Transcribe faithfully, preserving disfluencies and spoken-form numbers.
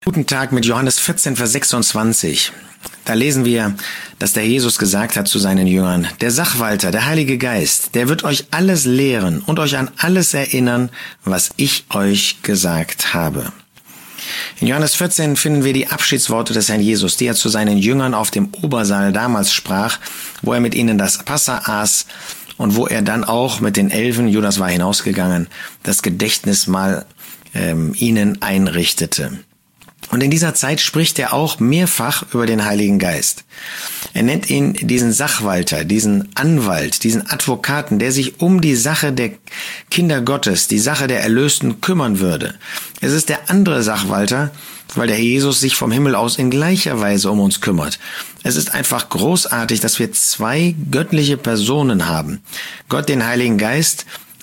Guten Tag mit Johannes vierzehn, Vers sechsundzwanzig. Da lesen wir, dass der Jesus gesagt hat zu seinen Jüngern: Der Sachwalter, der Heilige Geist, der wird euch alles lehren und euch an alles erinnern, was ich euch gesagt habe. In Johannes vierzehn finden wir die Abschiedsworte des Herrn Jesus, die er zu seinen Jüngern auf dem Obersaal damals sprach, wo er mit ihnen das Passa aß und wo er dann auch mit den Elfen, Judas war hinausgegangen, das Gedächtnismahl ähm, ihnen einrichtete. Und in dieser Zeit spricht er auch mehrfach über den Heiligen Geist. Er nennt ihn diesen Sachwalter, diesen Anwalt, diesen Advokaten, der sich um die Sache der Kinder Gottes, die Sache der Erlösten kümmern würde. Es ist der andere Sachwalter, weil der Herr Jesus sich vom Himmel aus in gleicher Weise um uns kümmert. Es ist einfach großartig, dass wir zwei göttliche Personen haben. Gott, den Heiligen Geist,